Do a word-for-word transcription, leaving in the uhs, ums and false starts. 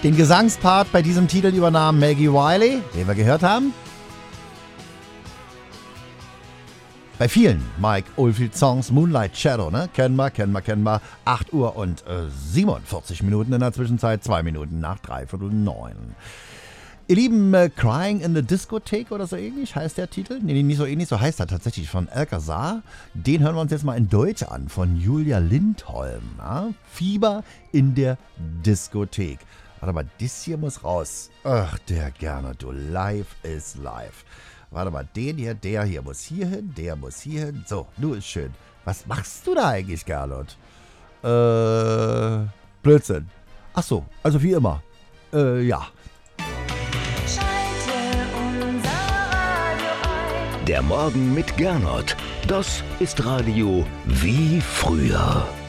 Den Gesangspart bei diesem Titel übernahm Maggie Wiley, den wir gehört haben. Bei vielen Mike Oldfield Songs, Moonlight Shadow, ne? Kennen wir, kennen wir, kennen wir. acht Uhr und äh, siebenundvierzig Minuten in der Zwischenzeit, zwei Minuten nach dreiviertel neun. Ihr Lieben, äh, Crying in the Discotheque oder so ähnlich heißt der Titel. Nee, nicht so ähnlich, so heißt er tatsächlich von Alcazar. Den hören wir uns jetzt mal in Deutsch an, von Julia Lindholm. Ja? Fieber in der Diskothek. Warte mal, das hier muss raus. Ach, der gerne, du. Live is live. Warte mal, den hier, der hier muss hier hin, der muss hier hin. So, nu ist schön. Was machst du da eigentlich, Gernot? Äh, Blödsinn. Ach so, also wie immer. Äh, ja. Der Morgen mit Gernot. Das ist Radio wie früher.